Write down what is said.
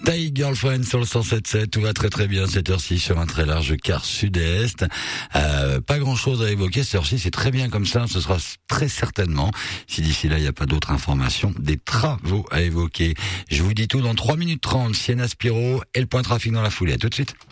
Taille Girlfriend sur le 107.7, tout va très très bien cette heure-ci sur un très large quart sud-est. Pas grand-chose à évoquer cette heure-ci, c'est très bien comme ça, ce sera très certainement, si d'ici là il n'y a pas d'autres informations, des travaux à évoquer. Je vous dis tout dans 3 minutes 30, Sienna Spiro et le point trafic dans la foulée. À tout de suite.